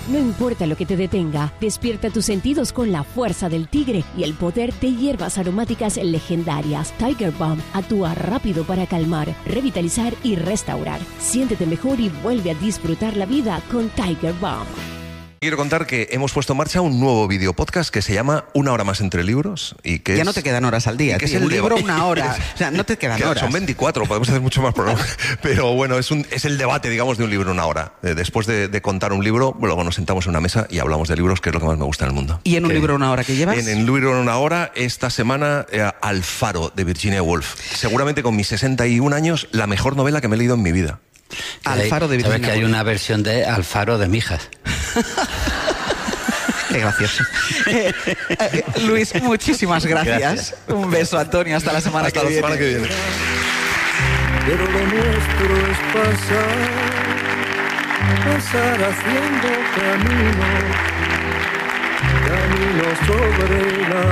No importa lo que te detenga, despierta tus sentidos con la fuerza del tigre y el poder de hierbas aromáticas legendarias. Tiger Balm actúa rápido para calmar, revitalizar y restaurar. Siéntete mejor y vuelve a disfrutar la vida con Tiger Balm. Quiero contar que hemos puesto en marcha un nuevo video podcast que se llama Una hora más entre libros y que ya no te quedan horas al día, que tío, es el un libro una hora, o sea, no te quedan horas. Son 24, podemos hacer mucho más programas, pero bueno, es el debate, digamos, de un libro en una hora. Después de contar un libro, luego nos sentamos en una mesa y hablamos de libros, que es lo que más me gusta en el mundo. ¿Y en un libro una hora que llevas? En el libro en una hora, esta semana, Alfaro, de Virginia Woolf. Seguramente con mis 61 años, la mejor novela que me he leído en mi vida. Alfaro de Virginia Woolf. Sabes que hay una versión de Alfaro de Mijas. Qué gracioso. Luis, muchísimas gracias. Un beso, Antonio. Hasta la semana que viene. Pero lo nuestro es pasar haciendo camino sobre la